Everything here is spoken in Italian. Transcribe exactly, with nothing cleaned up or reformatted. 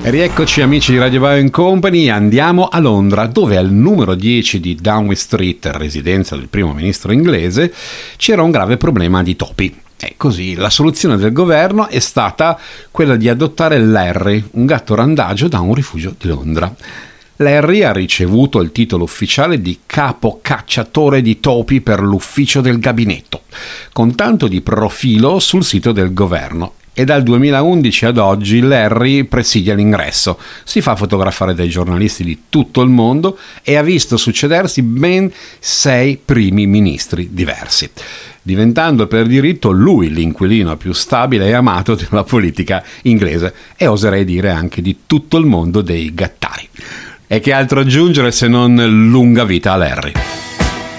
Rieccoci amici di Radio Bio and Company, andiamo a Londra, dove al numero dieci di Downing Street, residenza del primo ministro inglese, c'era un grave problema di topi. E così la soluzione del governo è stata quella di adottare Larry, un gatto randagio da un rifugio di Londra. Larry ha ricevuto il titolo ufficiale di capo cacciatore di topi per l'ufficio del gabinetto, con tanto di profilo sul sito del governo. E dal duemilaundici ad oggi Larry presidia l'ingresso, si fa fotografare dai giornalisti di tutto il mondo e ha visto succedersi ben sei primi ministri diversi, diventando per diritto lui l'inquilino più stabile e amato della politica inglese e oserei dire anche di tutto il mondo dei gattari. E che altro aggiungere se non lunga vita a Larry.